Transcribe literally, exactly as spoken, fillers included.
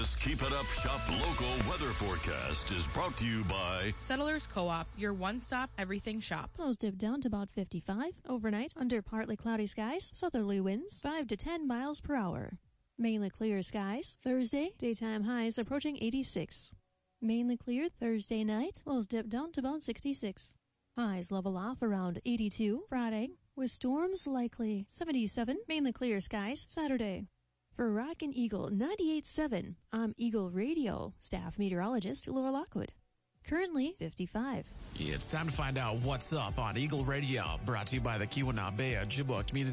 This Keep It Up Shop local weather forecast is brought to you by Settlers Co-op, your one-stop everything shop. Lows dip down to about fifty-five. Overnight, under partly cloudy skies, southerly winds five to ten miles per hour. Mainly clear skies. Thursday, daytime highs approaching eighty-six. Mainly clear Thursday night, lows dip down to about sixty-six. Highs level off around eighty-two. Friday, with storms likely seventy-seven. Mainly clear skies. Saturday. For Rockin' Eagle ninety-eight point seven, I'm Eagle Radio staff meteorologist Laura Lockwood. Currently fifty-five. It's time to find out what's up on Eagle Radio, brought to you by the Keweenaw Bay Ojibwa Community